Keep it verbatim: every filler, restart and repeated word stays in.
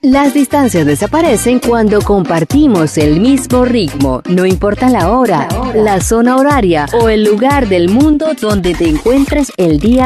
Las distancias desaparecen cuando compartimos el mismo ritmo, no importa la hora, la zona horaria o el lugar del mundo donde te encuentres el día